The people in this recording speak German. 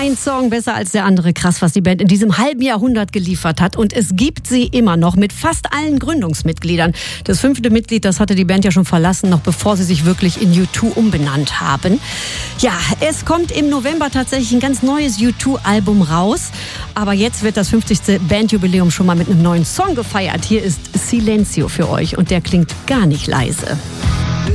Ein Song besser als der andere. Krass, was die Band in diesem halben Jahrhundert geliefert hat. Und es gibt sie immer noch mit fast allen Gründungsmitgliedern. Das 5. Mitglied, das hatte die Band ja schon verlassen, noch bevor sie sich wirklich in U2 umbenannt haben. Ja, es kommt im November tatsächlich ein ganz neues U2-Album raus. Aber jetzt wird das 50. Bandjubiläum schon mal mit einem neuen Song gefeiert. Hier ist Silencio für euch und der klingt gar nicht leise.